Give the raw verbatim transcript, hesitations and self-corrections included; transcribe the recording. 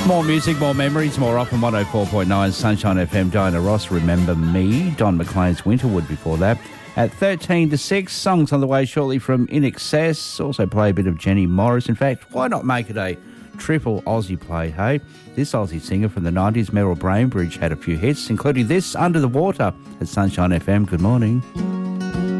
More music, more memories, more up on one oh four point nine Sunshine F M. Diana Ross, Remember Me. Don McLean's Winterwood before that. At thirteen to six, songs on the way shortly from In Excess. Also play a bit of Jenny Morris. In fact, why not make it a triple Aussie play, hey? This Aussie singer from the nineties, Meryl Brainbridge, had a few hits, including this, Under the Water, at Sunshine F M. Good morning.